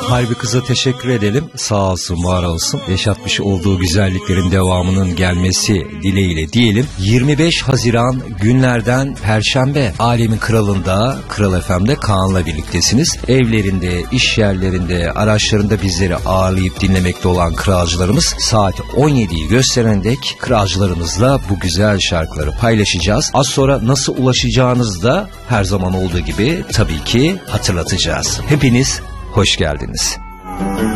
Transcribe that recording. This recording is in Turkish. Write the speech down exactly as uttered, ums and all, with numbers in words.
Harbi kıza teşekkür edelim. Sağ olsun, var olsun. Yaşatmış olduğu güzelliklerin devamının gelmesi dileğiyle diyelim. yirmi beş Haziran günlerden Perşembe. Alemin Kralı'nda, Kral F M'de Kaan'la birliktesiniz. Evlerinde, iş yerlerinde, araçlarında bizleri ağırlayıp dinlemekte olan kralcılarımız saat on yediyi gösteren dek kralcılarımızla bu güzel şarkıları paylaşacağız. Az sonra nasıl ulaşacağınızı da her zaman olduğu gibi tabii ki hatırlatacağız. Hepiniz hoş geldiniz.